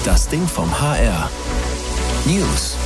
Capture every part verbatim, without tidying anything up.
Das Ding vom H R. News.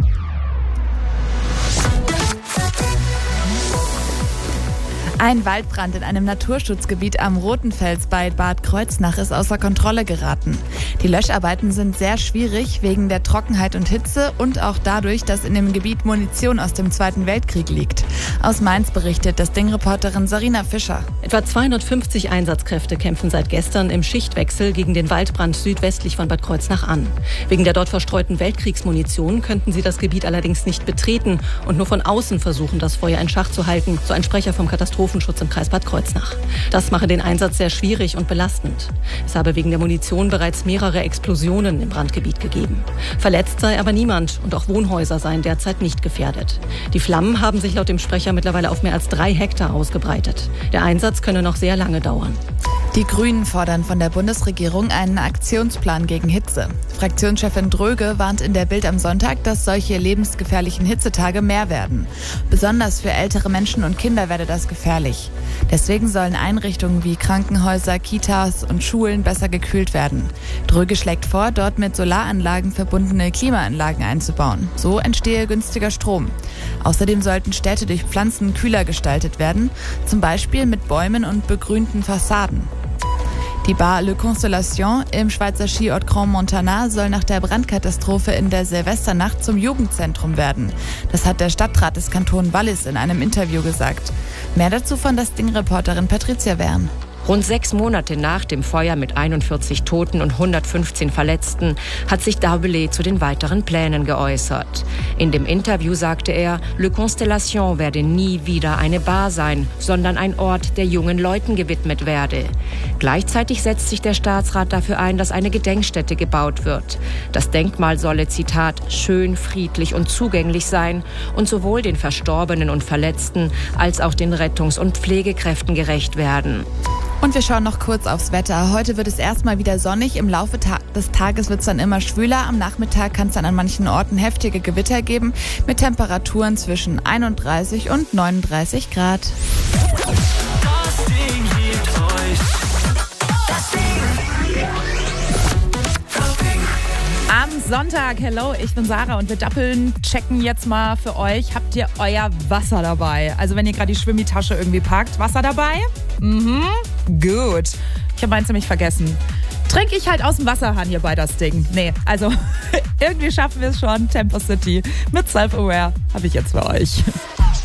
Ein Waldbrand in einem Naturschutzgebiet am Rotenfels bei Bad Kreuznach ist außer Kontrolle geraten. Die Löscharbeiten sind sehr schwierig wegen der Trockenheit und Hitze und auch dadurch, dass in dem Gebiet Munition aus dem Zweiten Weltkrieg liegt. Aus Mainz berichtet das Ding-Reporterin Sarina Fischer. Etwa zweihundertfünfzig Einsatzkräfte kämpfen seit gestern im Schichtwechsel gegen den Waldbrand südwestlich von Bad Kreuznach an. Wegen der dort verstreuten Weltkriegsmunition könnten sie das Gebiet allerdings nicht betreten und nur von außen versuchen, das Feuer in Schach zu halten, so ein Sprecher vom Katastrophenschutz im Kreis Bad Kreuznach. Das mache den Einsatz sehr schwierig und belastend. Es habe wegen der Munition bereits mehrere Explosionen im Brandgebiet gegeben. Verletzt sei aber niemand und auch Wohnhäuser seien derzeit nicht gefährdet. Die Flammen haben sich laut dem Sprecher mittlerweile auf mehr als drei Hektar ausgebreitet. Der Einsatz könne noch sehr lange dauern. Die Grünen fordern von der Bundesregierung einen Aktionsplan gegen Hitze. Fraktionschefin Dröge warnt in der Bild am Sonntag, dass solche lebensgefährlichen Hitzetage mehr werden. Besonders für ältere Menschen und Kinder werde das gefährlich. Deswegen sollen Einrichtungen wie Krankenhäuser, Kitas und Schulen besser gekühlt werden. Dröge schlägt vor, dort mit Solaranlagen verbundene Klimaanlagen einzubauen. So entstehe günstiger Strom. Außerdem sollten Städte durch Pflanzen kühler gestaltet werden, zum Beispiel mit Bäumen und begrünten Fassaden. Die Bar Le Constellation im Schweizer Skiort Grand Montana soll nach der Brandkatastrophe in der Silvesternacht zum Jugendzentrum werden. Das hat der Stadtrat des Kantons Wallis in einem Interview gesagt. Mehr dazu von das Ding-Reporterin Patricia Wern. Rund sechs Monate nach dem Feuer mit einundvierzig Toten und hundertfünfzehn Verletzten hat sich Daubelet zu den weiteren Plänen geäußert. In dem Interview sagte er, Le Constellation werde nie wieder eine Bar sein, sondern ein Ort, der jungen Leuten gewidmet werde. Gleichzeitig setzt sich der Staatsrat dafür ein, dass eine Gedenkstätte gebaut wird. Das Denkmal solle, Zitat, schön, friedlich und zugänglich sein und sowohl den Verstorbenen und Verletzten als auch den Rettungs- und Pflegekräften gerecht werden. Und wir schauen noch kurz aufs Wetter. Heute wird es erstmal wieder sonnig. Im Laufe ta- des Tages wird es dann immer schwüler. Am Nachmittag kann es dann an manchen Orten heftige Gewitter geben mit Temperaturen zwischen einunddreißig und neununddreißig Grad. Das Ding liebt euch. Das Ding. Das Ding. Am Sonntag, hello, ich bin Sarah und wir dappeln, checken jetzt mal für euch. Habt ihr euer Wasser dabei? Also wenn ihr gerade die Schwimmitasche irgendwie packt, Wasser dabei? Mhm, gut. Ich habe meins nämlich vergessen. Trinke ich halt aus dem Wasserhahn hier bei das Ding. Nee, also irgendwie schaffen wir es schon. Tempo City mit Self-Aware habe ich jetzt für euch.